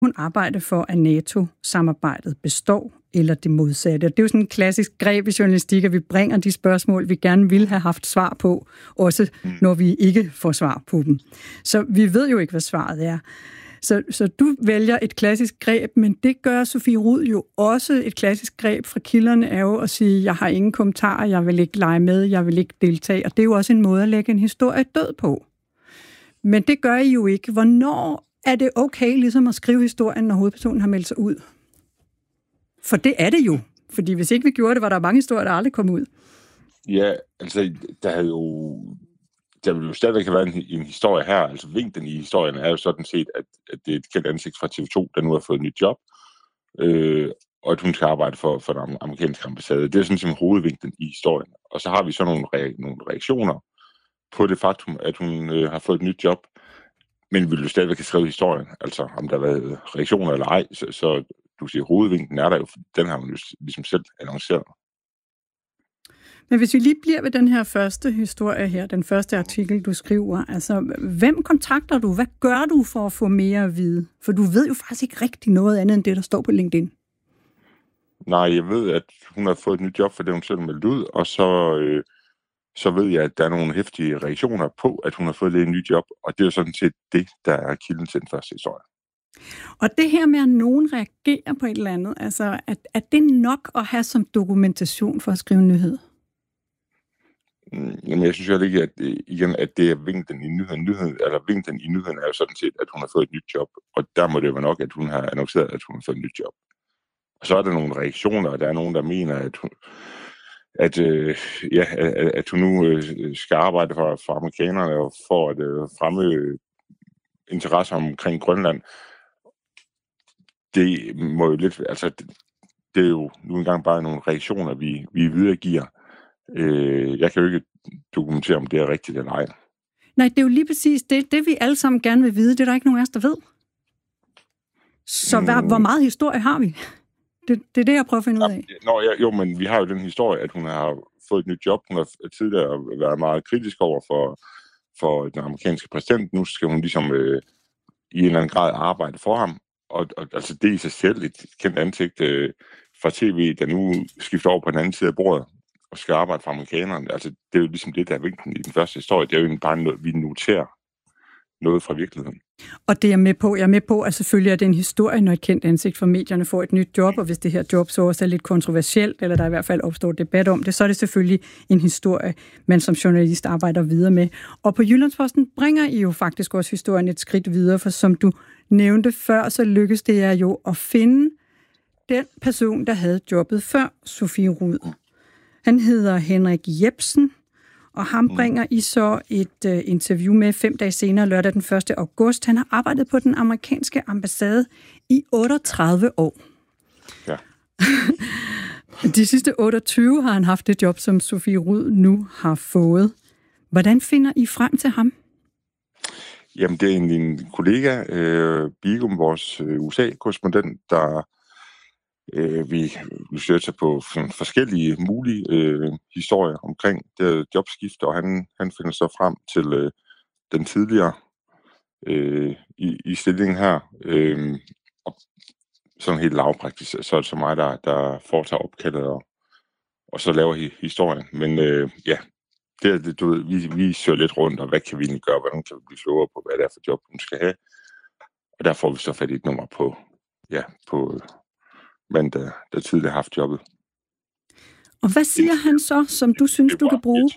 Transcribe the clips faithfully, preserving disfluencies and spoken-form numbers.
hun arbejde for, at NATO-samarbejdet består, eller det modsatte. Det er jo sådan en klassisk greb i journalistik, at vi bringer de spørgsmål, vi gerne ville have haft svar på, også når vi ikke får svar på dem. Så vi ved jo ikke, hvad svaret er. Så, så du vælger et klassisk greb, men det gør Sofie Rud jo også. Et klassisk greb fra kilderne er jo at sige, jeg har ingen kommentarer, jeg vil ikke lege med, jeg vil ikke deltage. Og det er jo også en måde at lægge en historie død på. Men det gør I jo ikke. Hvornår er det okay ligesom at skrive historien, når hovedpersonen har meldt sig ud? For det er det jo. Fordi hvis ikke vi gjorde det, var der mange historier, der aldrig kom ud. Ja, altså, der havde jo... Der vil jo stadigvæk have været en, en historie her. Altså, vinklen i historien er jo sådan set, at, at det er et kendt ansigt fra T V to, der nu har fået et nyt job, øh, og at hun skal arbejde for, for den amerikanske ambassade. Det er sådan simpelthen hovedvinklen i historien. Og så har vi så nogle, re- nogle reaktioner på det faktum, at hun øh, har fået et nyt job, men vi vil jo stadigvæk have skrevet historien. Altså, om der har været reaktioner eller ej, så, så du siger, hovedvinklen er der jo, den har man jo ligesom selv annonceret. Men hvis vi lige bliver ved den her første historie her, den første artikel, du skriver, altså, hvem kontakter du? Hvad gør du for at få mere at vide? For du ved jo faktisk ikke rigtig noget andet end det, der står på LinkedIn. Nej, jeg ved, at hun har fået et nyt job, for det hun selv meldt ud, og så, øh, så ved jeg, at der er nogle heftige reaktioner på, at hun har fået et nyt job, og det er jo sådan set det, der er kilden til den første historie. Og det her med, at nogen reagerer på et eller andet, altså, er, er det nok at have som dokumentation for at skrive nyhed? Jamen, jeg synes jo ikke, at, igen, at det er vinklen i nyheden. nyheden. Eller vinklen i nyheden er jo sådan set, at hun har fået et nyt job. Og der må det jo være nok, at hun har annonceret, at hun har fået et nyt job. Og så er der nogle reaktioner, og der er nogen, der mener, at hun, at, øh, ja, at, at hun nu øh, skal arbejde for, for amerikanerne og for at øh, fremme interesser omkring Grønland. Det må jo lidt... Altså, det, det er jo nu engang bare nogle reaktioner, vi, vi videregiver. Øh, jeg kan jo ikke dokumentere, om det er rigtigt eller ej. Nej, det er jo lige præcis det, det vi alle sammen gerne vil vide. Det er der ikke nogen af os, der ved. Så mm. hvad, hvor meget historie har vi? Det, det er det, jeg prøver at finde ud af. Nå, ja, jo, men vi har jo den historie, at hun har fået et nyt job. Hun har tidligere været meget kritisk over for, for den amerikanske præsident. Nu skal hun ligesom øh, i en eller anden grad arbejde for ham. Og, og altså, det er i sig selv et kendt ansigt øh, fra tv, der nu skifter over på den anden side af bordet og skal arbejde for amerikanerne. Altså, det er jo ligesom det, der er vinklen i den første historie. Det er jo bare noget, vi noterer noget fra virkeligheden. Og det er jeg med på. Jeg er med på, at selvfølgelig er det en historie, når et kendt ansigt fra medierne får et nyt job, og hvis det her job så også er lidt kontroversielt, eller der i hvert fald opstår debat om det, så er det selvfølgelig en historie, man som journalist arbejder videre med. Og på Jyllandsposten bringer I jo faktisk også historien et skridt videre, for som du nævnte før, så lykkedes det jer jo at finde den person, der havde jobbet før Sofie Rud. Han hedder Henrik Jebsen, og ham bringer I så et uh, interview med fem dage senere, lørdag den første august. Han har arbejdet på den amerikanske ambassade i otteogtredive år. Ja. De sidste otteogtyve har han haft det job, som Sofie Rud nu har fået. Hvordan finder I frem til ham? Jamen, det er en, en kollega, øh, Bigum, vores øh, U S A-korrespondent, der øh, vi researcher på sådan forskellige mulige øh, historier omkring det jobskift, og han, han finder så frem til øh, den tidligere øh, i, i stillingen her. Øh, og sådan helt lavpraktisk, så er det så mig, der, der foretager opkaldet, og, og så laver hi, historien. Men øh, ja, det, det, du ved, vi, vi søger lidt rundt, og hvad kan vi egentlig gøre, hvordan kan vi blive klogere på, hvad det er for job, hun skal have. Og der får vi så fat i et nummer på, ja, på mand, der, der tidligere har haft jobbet. Og hvad siger han så, som du synes, du kan bruge?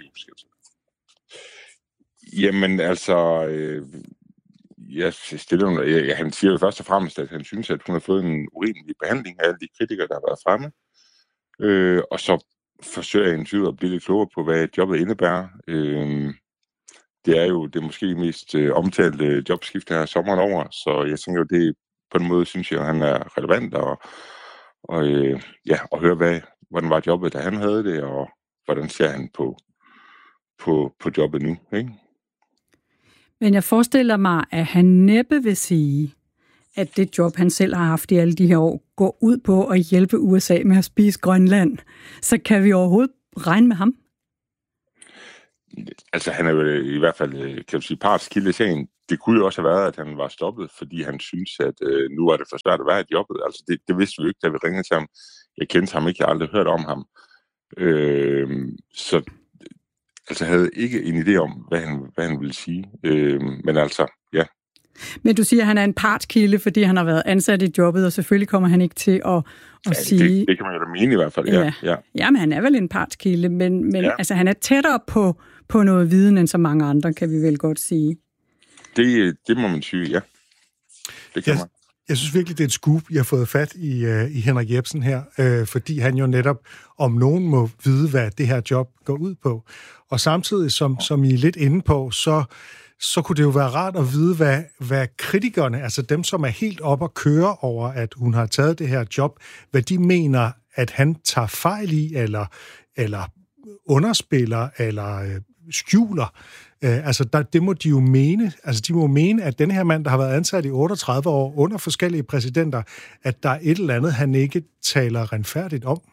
Jamen altså, øh, jeg stiller, jeg, han siger jo først og fremmest, at han synes, at hun har fået en urimelig behandling af alle de kritikere, der har været fremme. Øh, og så forsøger jeg interviewet at blive lidt klogere på, hvad jobbet indebærer. Øh, det er jo det er måske mest øh, omtalte jobskift her sommeren over, så jeg tænker jo, det på en måde, synes jeg, at han er relevant, og, og øh, ja, og høre, hvad, hvordan var jobbet, da han havde det, og hvordan ser han på, på, på jobbet nu, ikke? Men jeg forestiller mig, at han næppe vil sige, at det job, han selv har haft i alle de her år, går ud på at hjælpe U S A med at spise Grønland. Så kan vi overhovedet regne med ham? altså han er jo i hvert fald, kan du sige, partskilde i sagen. Det kunne jo også have været, at han var stoppet, fordi han synes, at øh, nu er det for svært at være i jobbet. Altså det, det vidste vi jo ikke, da vi ringede til ham. Jeg kendte ham ikke, jeg har aldrig hørt om ham. Øh, så altså havde ikke en idé om, hvad han, hvad han ville sige. Øh, men altså, ja. Men du siger, at han er en partskilde, fordi han har været ansat i jobbet, og selvfølgelig kommer han ikke til at, at ja, sige... Det, det kan man jo da mene i hvert fald, ja. Ja, ja. ja men han er vel en partskilde, men, men ja. altså, han er tættere på, på noget viden end så mange andre, kan vi vel godt sige. Det, det må man sige, ja. Det kan jeg, man. Jeg synes virkelig, det er et scoop, jeg har fået fat i, uh, i Henrik Jepsen her, øh, fordi han jo netop om nogen må vide, hvad det her job går ud på. Og samtidig, som, som I er lidt inde på, så... så kunne det jo være rart at vide, hvad, hvad kritikerne, altså dem, som er helt op at køre over, at hun har taget det her job, hvad de mener, at han tager fejl i, eller, eller underspiller, eller øh, skjuler. Øh, altså, der, det må de jo mene. Altså, de må mene, at den her mand, der har været ansat i otteogtredive år under forskellige præsidenter, at der er et eller andet, han ikke taler retfærdigt om.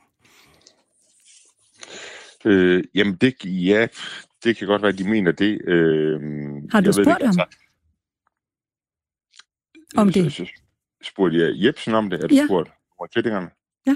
Øh, jamen, det, ja... Det kan godt være, at de mener det. Øh, har du spurgt ikke, ham? Altså, om det? Så, så spurgte jeg Jepsen om det? Er du ja. spurgt om kritikerne? Ja.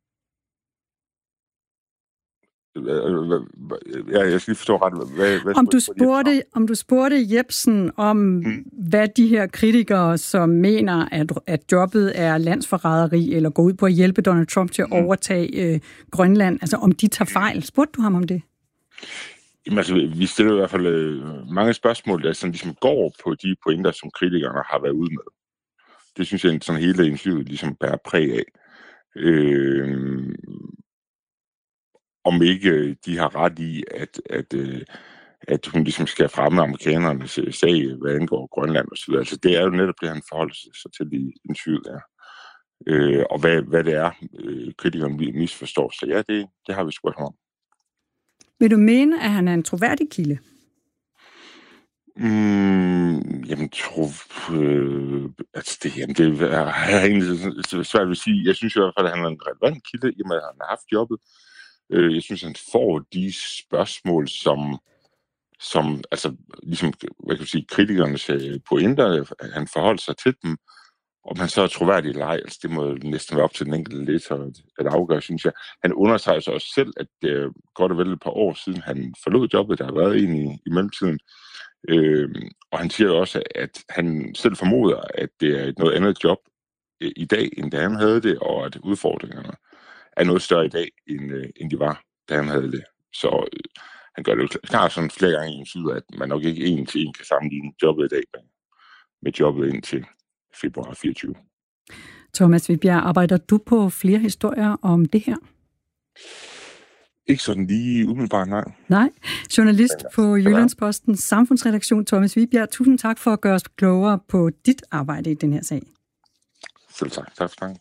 Ja, jeg skal lige forstå ret. Hvad, hvad om, du spurgte, om du spurgte Jepsen om, hmm. hvad de her kritikere, som mener, at, at jobbet er landsforræderi, eller går ud på at hjælpe Donald Trump til at hmm. overtage øh, Grønland, altså om de tager fejl. Spurgte du ham om det? Jamen, altså, vi stiller i hvert fald øh, mange spørgsmål, der sådan, ligesom går på de pointer, som kritikerne har været ude med. Det synes jeg, sådan hele interviewet ligesom bærer præg af. Øh, om ikke de har ret i, at, at, øh, at hun ligesom skal fremme amerikanernes sag, hvad angår Grønland og så videre. Altså, det er jo netop det, han forholder sig til i interviewet der. Øh, og hvad, hvad det er, øh, kritikerne misforstår. Så ja, det, det har vi spurgt ham om. Vil du mene, at han er en troværdig kilde? Mm, jamen, tro... Øh, altså, det, jamen, det er, er egentlig svært at sige. Jeg synes i hvert fald, at han er en relevant kilde, i og med, at han har haft jobbet. Øh, jeg synes, han får de spørgsmål, som, som altså, ligesom, hvad kan du sige, kritikernes pointer, han forholder sig til dem. Om han så er troværdig eller ej, altså det må næsten være op til den enkelte læser at afgøre, synes jeg. Han understreger sig også selv, at det er godt og vel et par år siden, han forlod jobbet, der har været en i, i mellemtiden. Øh, og han siger også, at han selv formoder, at det er et noget andet job øh, i dag, end da han havde det, og at udfordringerne er noget større i dag, end, øh, end de var, da han havde det. Så øh, han gør det jo klart sådan flere gange i en side, at man nok ikke en til en kan sammenligne jobbet i dag med, med jobbet indtil februar fireogtyve. Thomas Vibjerg, arbejder du på flere historier om det her? Ikke sådan lige umiddelbart, nej. Nej. Journalist på Jyllandspostens samfundsredaktion, Thomas Vibjerg. Tusind tak for at gøre os klogere på dit arbejde i den her sag. Selv tak. Tak for det.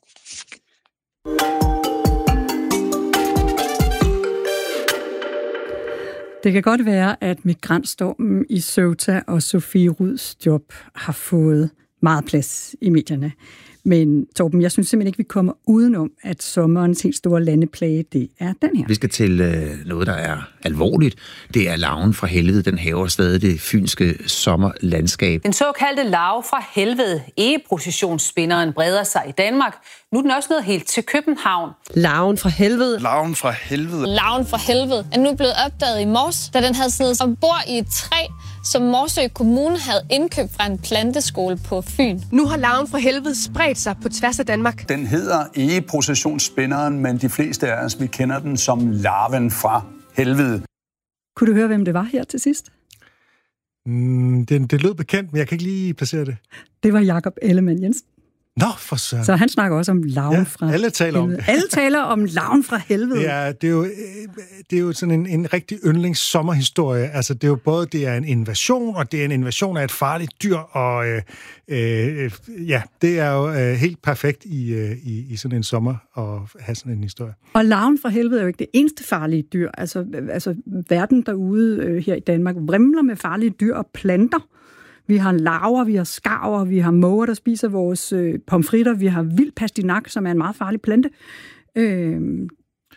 Det kan godt være, at migrantstormen i Ceuta og Sofie Ruds job har fået meget plads i medierne. Men Torben, jeg synes simpelthen ikke, vi kommer udenom, at sommerens helt store landeplage, det er den her. Vi skal til øh, noget, der er alvorligt. Det er larven fra helvede. Den hæver stadig det fynske sommerlandskab. Den såkaldte larve fra helvede, egeprocessionsspinderen, breder sig i Danmark. Nu er den også nået helt til København. Larven fra helvede. Larven fra helvede. Larven fra helvede er nu blevet opdaget i mors, da den havde siddet ombord i et træ, som Morsø Kommune havde indkøbt fra en planteskole på Fyn. Nu har larven fra helvede spredt sig på tværs af Danmark. Den hedder egeprocessionsspinderen, men de fleste af os, vi kender den som larven fra helvede. Kunne du høre, hvem det var her til sidst? Mm, det, det lød bekendt, men jeg kan ikke lige placere det. Det var Jakob Ellemann Jensen. Nå, for søren. Så han snakker også om larven ja, fra alle taler helvede. om det. Alle taler om larven fra helvede. Ja, det er jo, det er jo sådan en, en rigtig yndlings sommerhistorie. Altså, det er jo både det er en invasion, og det er en invasion af et farligt dyr, og øh, øh, ja, det er jo øh, helt perfekt i, øh, i, i sådan en sommer at have sådan en historie. Og larven fra helvede er jo ikke det eneste farlige dyr. Altså, altså verden derude øh, her i Danmark vrimler med farlige dyr og planter. Vi har larver, vi har skarver, vi har måger, der spiser vores øh, pomfritter, vi har vild pastinak, som er en meget farlig plante. Øh,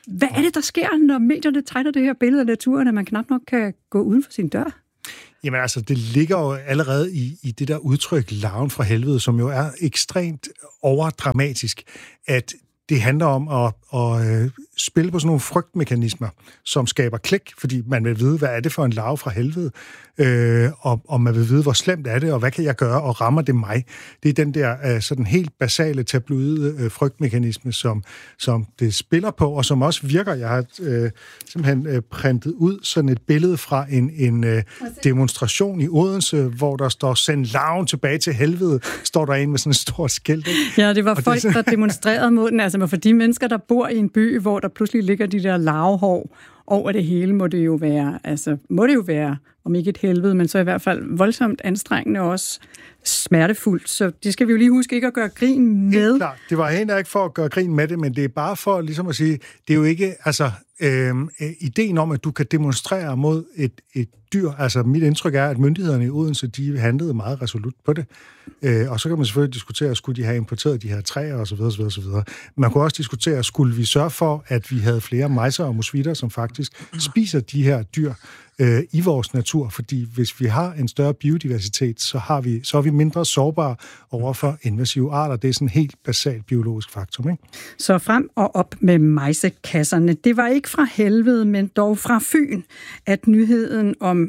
Hvad er det, der sker, når medierne tegner det her billede af naturen, at man knap nok kan gå uden for sin dør? Jamen altså, det ligger jo allerede i, i det der udtryk, larven fra helvede, som jo er ekstremt overdramatisk, at det handler om at, at øh, spille på sådan nogle frygtmekanismer, som skaber klik, fordi man vil vide, hvad er det for en larve fra helvede, øh, og, og man vil vide, hvor slemt er det, og hvad kan jeg gøre, og rammer det mig? Det er den der øh, sådan helt basale tabloide øh, frygtmekanisme, som, som det spiller på, og som også virker. Jeg har øh, simpelthen øh, printet ud sådan et billede fra en, en øh, demonstration i Odense, hvor der står, send larven tilbage til helvede, står der en med sådan et stort skilt. Ja, det var og folk, det, der demonstrerede mod den. Altså for de mennesker, der bor i en by, hvor der pludselig ligger de der larvehår over det hele, må det jo være, altså må det jo være, om ikke et helvede, men så i hvert fald voldsomt anstrengende og også smertefuldt. Så det skal vi jo lige huske ikke at gøre grin med. Helt klart. Det var heller ikke for at gøre grin med det, men det er bare for ligesom at sige, det er jo ikke, altså øh, ideen om, at du kan demonstrere mod et, et dyr, altså mit indtryk er, at myndighederne i Odense, de handlede meget resolut på det. Øh, og så kan man selvfølgelig diskutere, skulle de have importeret de her træer osv. osv., osv. Man kunne også diskutere, skulle vi sørge for, at vi havde flere mejser og musvitter, som faktisk spiser de her dyr øh, i vores natur, fordi hvis vi har en større biodiversitet, så, har vi, så er vi mindre sårbare over for invasive arter. Det er sådan en helt basalt biologisk faktum, ikke? Så frem og op med mejsekasserne. Det var ikke fra helvede, men dog fra Fyn, at nyheden om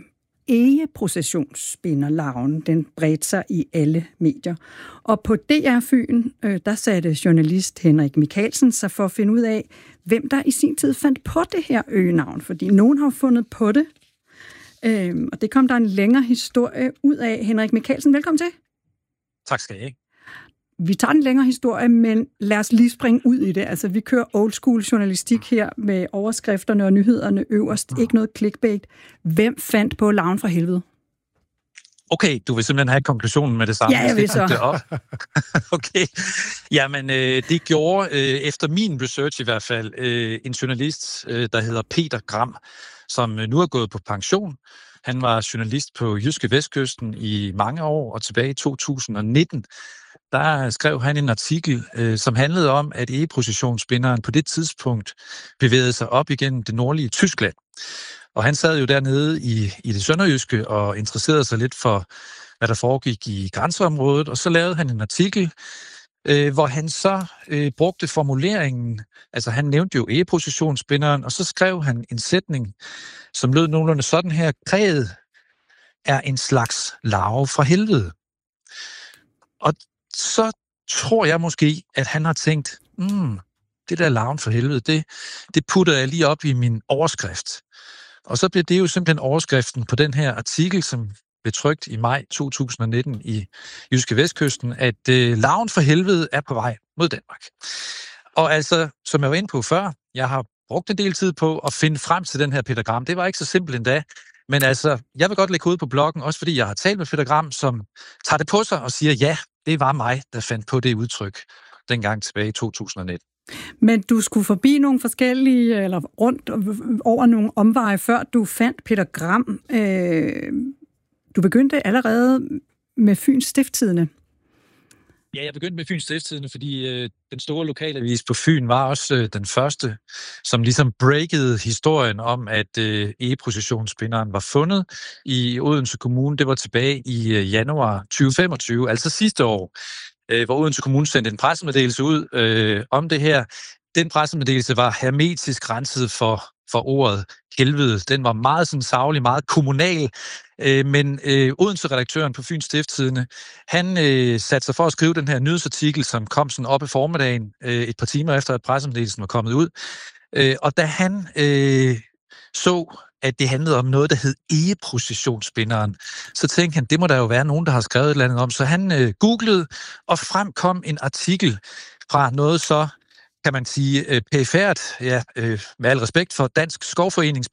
egeprocessionsspinderlarven, den bredte sig i alle medier. Og på D R Fyn, øh, der satte journalist Henrik Michaelsen sig for at finde ud af, hvem der i sin tid fandt på det her øgenavn, fordi nogen har fundet på det. Øh, og det kom der en længere historie ud af. Henrik Michaelsen, velkommen til. Tak skal I have. Vi tager den længere historie, men lad os lige springe ud i det. Altså, vi kører old school journalistik her med overskrifterne og nyhederne øverst. Ikke noget clickbait. Hvem fandt på larven fra helvede? Okay, du vil simpelthen have konklusionen med det samme. Ja, jeg vil så. Det op. Okay. Jamen, øh, det gjorde, øh, efter min research i hvert fald, øh, en journalist, øh, der hedder Peter Gram, som øh, nu er gået på pension. Han var journalist på Jyske Vestkysten i mange år, og tilbage i to tusind nitten, der skrev han en artikel, øh, som handlede om, at egeprocessionsspinderen på det tidspunkt bevægede sig op igennem det nordlige Tyskland. Og han sad jo dernede i, i det sønderjyske og interesserede sig lidt for, hvad der foregik i grænseområdet, og så lavede han en artikel, øh, hvor han så øh, brugte formuleringen, altså han nævnte jo egeprocessionsspinderen, og så skrev han en sætning, som lød nogenlunde sådan her: kræet er en slags larve fra helvede. Og så tror jeg måske, at han har tænkt, mm, det der larven for helvede, det, det putter jeg lige op i min overskrift. Og så blev det jo simpelthen overskriften på den her artikel, som blev trykt i maj to tusind nitten i Jyske Vestkysten, at øh, larven for helvede er på vej mod Danmark. Og altså, som jeg var inde på før, jeg har brugt en del tid på at finde frem til den her Peter Gram. Det var ikke så simpelt endda. Men altså, jeg vil godt lægge ud på bloggen, også fordi jeg har talt med Peter Gram, som tager det på sig og siger, ja, det var mig, der fandt på det udtryk dengang tilbage i to tusind nitten. Men du skulle forbi nogle forskellige, eller rundt over nogle omveje, før du fandt Peter Gram. Øh, du begyndte allerede med Fyns Stiftstidende. Ja, jeg begyndte med Fyns Stiftstidende, fordi øh, den store lokalavis på Fyn var også øh, den første, som ligesom breakede historien om, at øh, egeprocessionsspinderen var fundet i Odense Kommune. Det var tilbage i øh, januar tyve femogtyve, altså sidste år, øh, hvor Odense Kommune sendte en pressemeddelelse ud øh, om det her. Den pressemeddelelse var hermetisk renset for, for ordet helvede. Den var meget sådan saglig, meget kommunal. Øh, men øh, Odense-redaktøren på Fyns Stiftstidende, han øh, satte sig for at skrive den her nyhedsartikel, som kom sådan op i formiddagen, øh, et par timer efter, at pressemeddelelsen var kommet ud. Øh, og da han øh, så, at det handlede om noget, der hed egeprocessionsspinderen, så tænkte han, det må der jo være nogen, der har skrevet et eller andet om. Så han øh, googlede, og frem kom en artikel fra noget så, kan man sige, øh, perifært, ja, øh, med al respekt for Dansk Skovforenings